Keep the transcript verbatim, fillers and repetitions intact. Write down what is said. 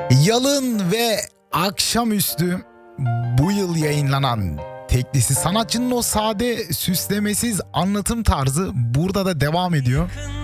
Yalın ve akşamüstü bu yıl yayınlanan teklisi sanatçının o sade süslemesiz anlatım tarzı burada da devam ediyor.